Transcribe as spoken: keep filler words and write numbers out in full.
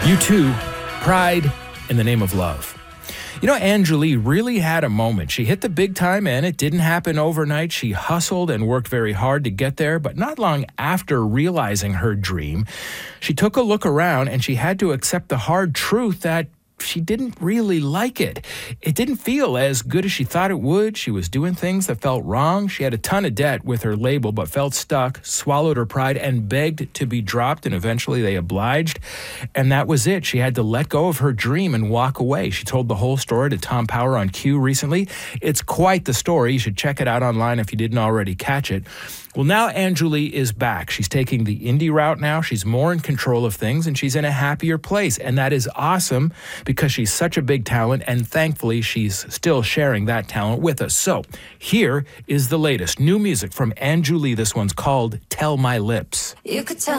U two, Pride in the Name of Love. You know, Angelique really had a moment. She hit the big time, and it didn't happen overnight. She hustled and worked very hard to get there, but not long after realizing her dream, she took a look around and she had to accept the hard truth that she didn't really like it. It didn't feel as good as she thought it would. She was doing things that felt wrong. She had a ton of debt with her label, but felt stuck, swallowed her pride, and begged to be dropped, and eventually they obliged. And that was it. She had to let go of her dream and walk away. She told the whole story to Tom Power on Q recently. It's quite the story. You should check it out online if you didn't already catch it. Well, now Angelique is back. She's taking the indie route now. She's more in control of things, and she's in a happier place. And that is awesome because she's such a big talent, and thankfully she's still sharing that talent with us. So here is the latest new music from Angelique. This one's called Tell My Lips. You could tell